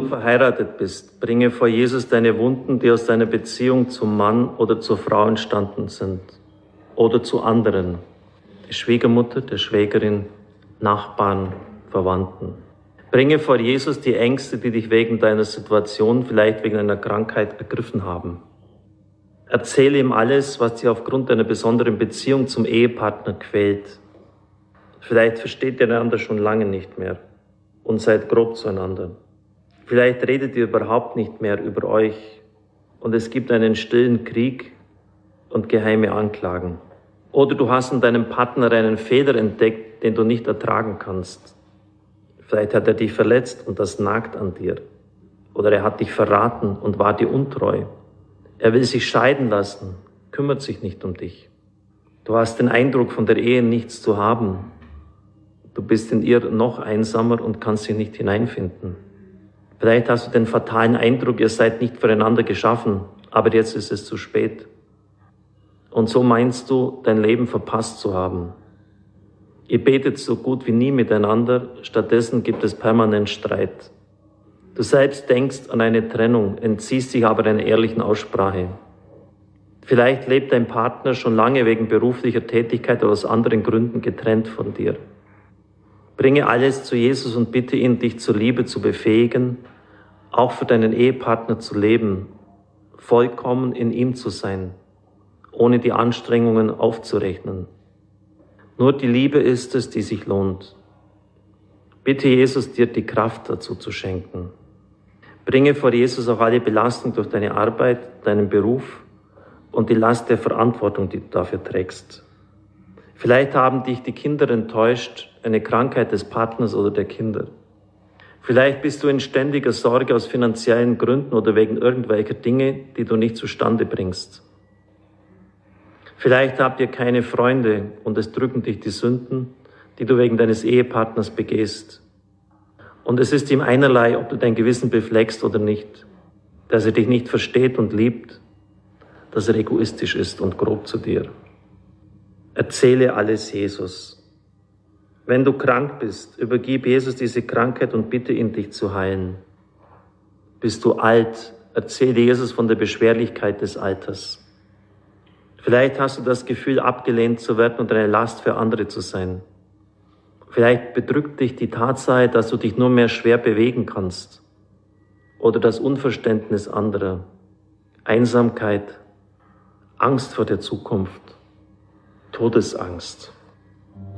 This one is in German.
du verheiratet bist, bringe vor Jesus deine Wunden, die aus deiner Beziehung zum Mann oder zur Frau entstanden sind oder zu anderen, der Schwiegermutter, der Schwägerin, Nachbarn, Verwandten. Bringe vor Jesus die Ängste, die dich wegen deiner Situation, vielleicht wegen einer Krankheit ergriffen haben. Erzähle ihm alles, was dich aufgrund deiner besonderen Beziehung zum Ehepartner quält. Vielleicht versteht ihr einander schon lange nicht mehr und seid grob zueinander. Vielleicht redet ihr überhaupt nicht mehr über euch und es gibt einen stillen Krieg und geheime Anklagen. Oder du hast in deinem Partner einen Fehler entdeckt, den du nicht ertragen kannst. Vielleicht hat er dich verletzt und das nagt an dir. Oder er hat dich verraten und war dir untreu. Er will sich scheiden lassen, kümmert sich nicht um dich. Du hast den Eindruck, von der Ehe nichts zu haben. Du bist in ihr noch einsamer und kannst dich nicht hineinfinden. Vielleicht hast du den fatalen Eindruck, ihr seid nicht füreinander geschaffen, aber jetzt ist es zu spät. Und so meinst du, dein Leben verpasst zu haben. Ihr betet so gut wie nie miteinander, stattdessen gibt es permanent Streit. Du selbst denkst an eine Trennung, entziehst dich aber einer ehrlichen Aussprache. Vielleicht lebt dein Partner schon lange wegen beruflicher Tätigkeit oder aus anderen Gründen getrennt von dir. Bringe alles zu Jesus und bitte ihn, dich zur Liebe zu befähigen, auch für deinen Ehepartner zu leben, vollkommen in ihm zu sein, ohne die Anstrengungen aufzurechnen. Nur die Liebe ist es, die sich lohnt. Bitte Jesus, dir die Kraft dazu zu schenken. Bringe vor Jesus auch alle Belastung durch deine Arbeit, deinen Beruf und die Last der Verantwortung, die du dafür trägst. Vielleicht haben dich die Kinder enttäuscht, eine Krankheit des Partners oder der Kinder. Vielleicht bist du in ständiger Sorge aus finanziellen Gründen oder wegen irgendwelcher Dinge, die du nicht zustande bringst. Vielleicht habt ihr keine Freunde und es drücken dich die Sünden, die du wegen deines Ehepartners begehst. Und es ist ihm einerlei, ob du dein Gewissen befleckst oder nicht, dass er dich nicht versteht und liebt, dass er egoistisch ist und grob zu dir. Erzähle alles Jesus. Wenn du krank bist, übergib Jesus diese Krankheit und bitte ihn, dich zu heilen. Bist du alt, erzähle Jesus von der Beschwerlichkeit des Alters. Vielleicht hast du das Gefühl, abgelehnt zu werden und eine Last für andere zu sein. Vielleicht bedrückt dich die Tatsache, dass du dich nur mehr schwer bewegen kannst. Oder das Unverständnis anderer, Einsamkeit, Angst vor der Zukunft, Todesangst.